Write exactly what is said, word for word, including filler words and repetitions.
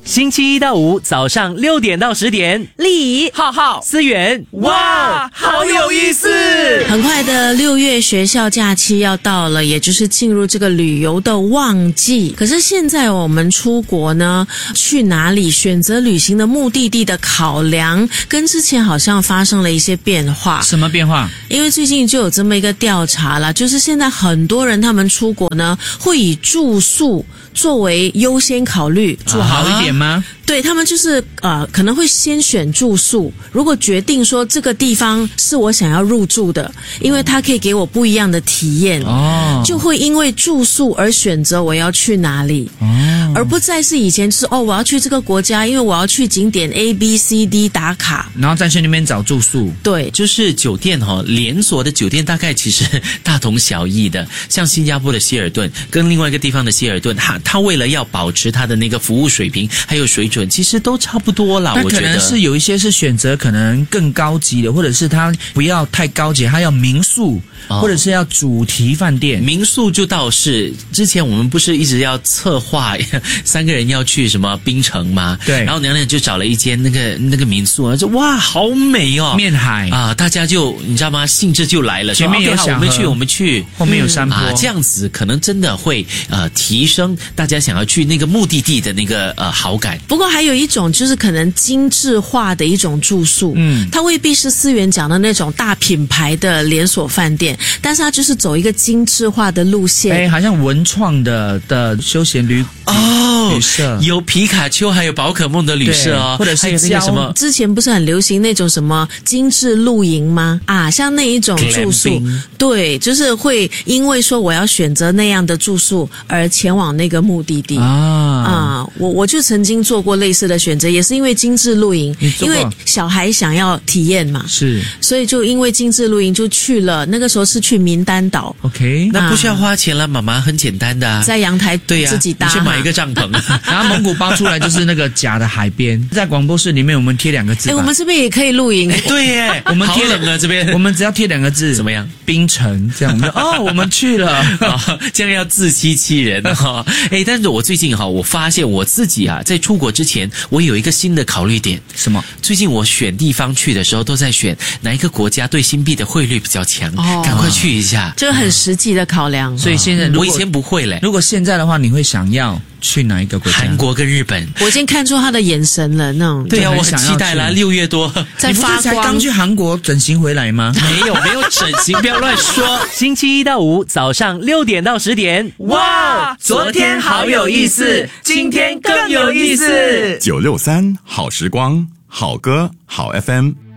星期一到五早上六点到十点， 李浩浩思源， 哇，好有意思！ 很快的六月学校假期要到了，也就是进入这个旅游的旺季。可是现在我们出国呢，去哪里选择旅行的目的地的考量，跟之前好像发生了一些变化。 什么变化？ 因为最近就有这么一个调查啦，就是现在很多人他们出国呢，会以住宿作为优先考虑， 住好一点吗？ 对，他们就是呃可能会先选住宿，如果决定说这个地方是我想要入住的，因为它可以给我不一样的体验， 哦， 就会因为住宿而选择我要去哪里，哦，而不再是以前就是哦我要去这个国家，因为我要去景点 A B C D 打卡， 然后再去那边找住宿。 对， 就是酒店哈、哦，连锁的酒店大概其实大同小异的，像新加坡的希尔顿跟另外一个地方的希尔顿，它它为了要保持它的那个服务水平还有水准，其实都差不多啦。我觉得可能是有一些是选择可能更高级的，或者是它不要太高级，它要民宿，哦，或者是要主题饭店。 民宿就倒是之前我们不是一直要策划三个人要去什么槟城吗？ 对， 然后娘娘就找了一间那个那个民宿，说哇好美哦， 面海啊，大家就你知道吗？兴致就来了， 前面有小河， 我们去我们去， 后面有山坡， 嗯啊，这样子可能真的会呃提升大家想要去那个目的地的那个呃好感。 不过还有一种就是可能精致化的一种住宿，嗯，它未必是思源讲的那种大品牌的连锁饭店，但是它就是走一个精致化的路线。 哎，好像文创的的休闲旅哦， 旅社有皮卡丘，还有宝可梦的旅社哦， 或者是还有那个什么， 之前不是很流行那种什么精致露营吗？啊，像那一种住宿， Glamping， 对，就是会因为说我要选择那样的住宿而前往那个目的地啊啊，我我就曾经做过类似的选择，也是因为精致露营，因为小孩想要体验嘛， 是， 所以就因为精致露营就去了，那个时候是去民丹岛 ，OK， 那不需要花钱了，妈妈很简单的，啊， 在阳台对呀， 自己搭， 你去买一个帐篷， 然后蒙古包出来就是那个假的海边，在广播室里面我们贴两个字， 哎，我们这边也可以露营， 对耶， 我们贴好冷了这边， 我们只要贴两个字， 怎么样？ 槟城，这样我们就哦，我们去了， 哦，这样要自欺欺人哈，哦。哎，但是我最近哈，我发现我自己啊，在出国之前，我有一个新的考虑点。 什么？ 最近我选地方去的时候，都在选哪一个国家对新币的汇率比较强，哦，赶快去一下， 这个很实际的考量。 所以现在， 我以前不会嘞。 如果现在的话，你会想要去哪一个国家？ 韩国跟日本。 我已经看出他的眼神了，那种。 对啊，我很期待啦，六月多， 在发光。 你不是才刚去韩国整形回来吗？ 没有，没有整形，不要乱说。星期一到五早上六点到十点， 哇，昨天好有意思，今天更有意思。 九六三好时光，好歌好 F M。